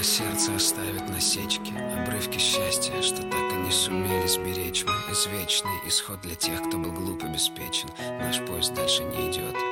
на сердце оставит насечки, обрывки счастья, что так и не сумели сберечь мы. Извечный исход для тех, кто был глуп и беспечен. Наш поезд дальше не идет.